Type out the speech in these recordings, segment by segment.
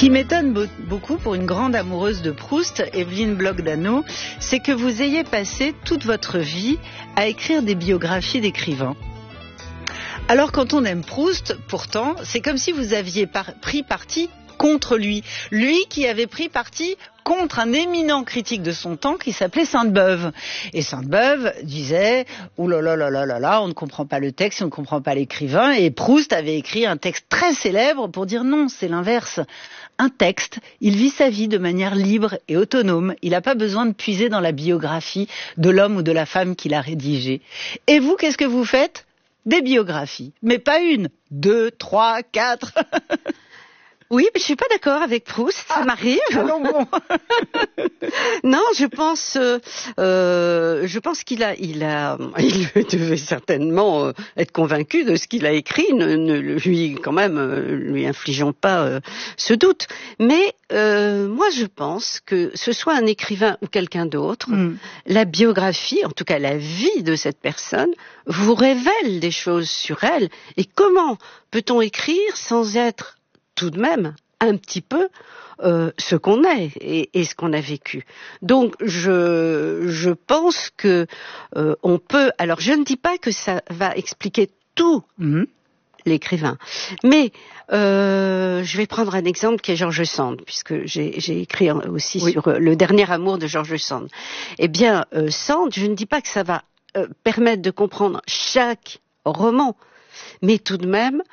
qui m'étonne beaucoup pour une grande amoureuse de Proust, Evelyne Bloch-Dano, c'est que vous ayez passé toute votre vie à écrire des biographies d'écrivains. Alors quand on aime Proust, pourtant, c'est comme si vous aviez pris parti contre lui. Lui qui avait pris parti contre un éminent critique de son temps qui s'appelait Sainte-Beuve. Et Sainte-Beuve disait « Ouh là là là là là là, on ne comprend pas le texte, on ne comprend pas l'écrivain ». Et Proust avait écrit un texte très célèbre pour dire non, c'est l'inverse. Un texte, il vit sa vie de manière libre et autonome. Il n'a pas besoin de puiser dans la biographie de l'homme ou de la femme qu'il a rédigée. Et vous, qu'est-ce que vous faites ? Des biographies. Mais pas une, 2, 3, 4... Oui, mais je suis pas d'accord avec Proust, ça m'arrive. Non, bon. Non, je pense qu'il devait certainement être convaincu de ce qu'il a écrit. Lui infligeons pas ce doute. Mais moi, je pense que ce soit un écrivain ou quelqu'un d'autre, la biographie, en tout cas la vie de cette personne, vous révèle des choses sur elle. Et comment peut-on écrire sans être tout de même un petit peu ce qu'on est et ce qu'on a vécu. Donc je pense que on peut. Alors je ne dis pas que ça va expliquer tout l'écrivain, mais je vais prendre un exemple qui est George Sand, puisque j'ai écrit aussi sur le dernier amour de George Sand. Eh bien, Sand, je ne dis pas que ça va permettre de comprendre chaque roman, mais tout de même,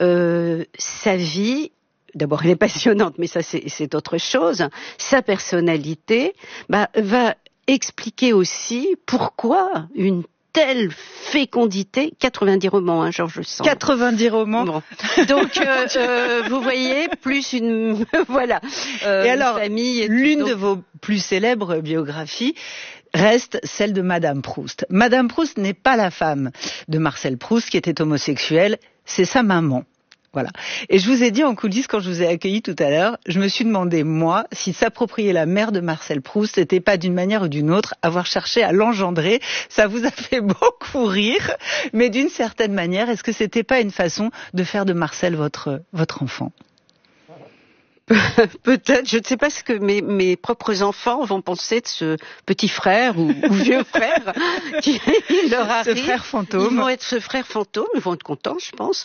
sa vie, d'abord elle est passionnante, mais ça c'est autre chose, sa personnalité va expliquer aussi pourquoi une telle fécondité, 90 romans, George Sand. 90 romans. Bon. Donc, vous voyez, plus une, voilà. Et alors, famille. L'une de vos plus célèbres biographies reste celle de Madame Proust. Madame Proust n'est pas la femme de Marcel Proust, qui était homosexuel, c'est sa maman. Voilà. Et je vous ai dit en coulisses, quand je vous ai accueilli tout à l'heure, je me suis demandé, moi, si s'approprier la mère de Marcel Proust n'était pas d'une manière ou d'une autre avoir cherché à l'engendrer. Ça vous a fait beaucoup rire, mais d'une certaine manière, est-ce que c'était pas une façon de faire de Marcel votre enfant ? Peut-être, je ne sais pas ce que mes propres enfants vont penser de ce petit frère ou vieux frère qui leur arrive. Ce frère fantôme. Ils vont être ce frère fantôme, ils vont être contents, je pense.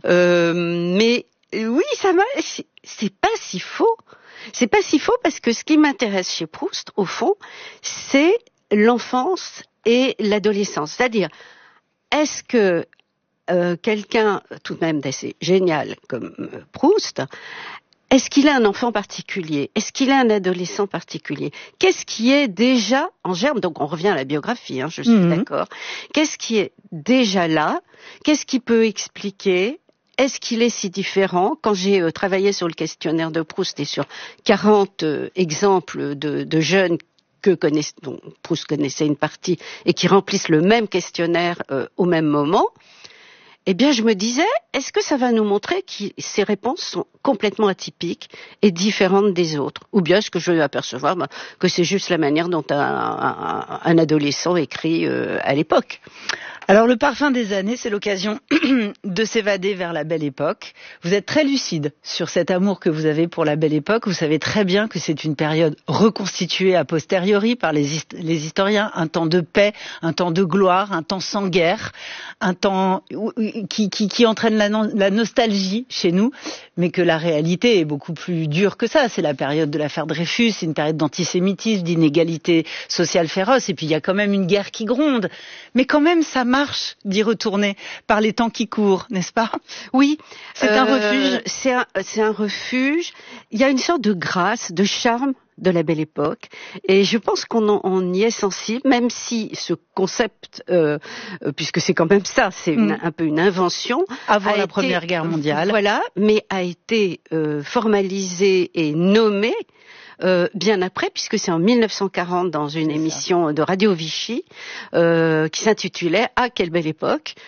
Mais oui, c'est pas si faux. C'est pas si faux parce que ce qui m'intéresse chez Proust, au fond, c'est l'enfance et l'adolescence. C'est-à-dire, est-ce que quelqu'un tout de même d'assez génial comme Proust, est-ce qu'il a un enfant particulier ? Est-ce qu'il a un adolescent particulier ? Qu'est-ce qui est déjà en germe ? Donc on revient à la biographie, je suis d'accord. Qu'est-ce qui est déjà là ? Qu'est-ce qui peut expliquer ? Est-ce qu'il est si différent ? Quand j'ai travaillé sur le questionnaire de Proust et sur 40 exemples de jeunes dont Proust connaissait une partie et qui remplissent le même questionnaire au même moment, eh bien, je me disais, est-ce que ça va nous montrer que ces réponses sont complètement atypiques et différentes des autres ? Ou bien est-ce que je vais apercevoir que c'est juste la manière dont un adolescent écrit à l'époque ? Alors, Le Parfum des années, c'est l'occasion de s'évader vers la Belle Époque. Vous êtes très lucide sur cet amour que vous avez pour la Belle Époque. Vous savez très bien que c'est une période reconstituée a posteriori par les historiens, un temps de paix, un temps de gloire, un temps sans guerre, un temps qui entraîne la nostalgie chez nous, mais que la réalité est beaucoup plus dure que ça. C'est la période de l'affaire Dreyfus, c'est une période d'antisémitisme, d'inégalité sociale féroce, et puis il y a quand même une guerre qui gronde. Mais quand même, ça marche d'y retourner par les temps qui courent, n'est-ce pas ? Oui. C'est un refuge. C'est un refuge. Il y a une sorte de grâce, de charme de la Belle Époque, et je pense qu'on y est sensible, même si ce concept, puisque c'est quand même ça, c'est un peu une invention. Avant la Première Guerre mondiale. Voilà, mais a été formalisé et nommé bien après, puisque c'est en 1940 dans une émission de Radio Vichy qui s'intitulait « Ah, quelle belle époque !»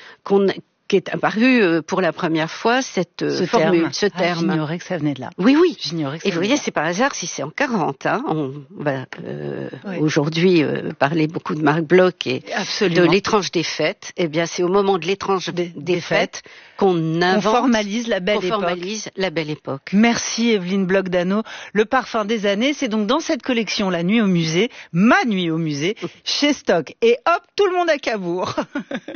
qu'est apparu pour la première fois cette formule, ce terme. J'ignorais que ça venait de là. Oui, oui. J'ignorais que ça Et vous voyez, c'est par hasard si c'est en 40. Hein. On va aujourd'hui parler beaucoup de Marc Bloch et Absolument. de l'étrange défaite. Eh bien, c'est au moment de l'étrange défaite qu'on invente, on formalise la belle époque. Merci Evelyne Bloch d'Anneau. Le parfum des années, c'est donc dans cette collection La Nuit au musée, ma nuit au musée, chez Stock. Et hop, tout le monde à Cabourg.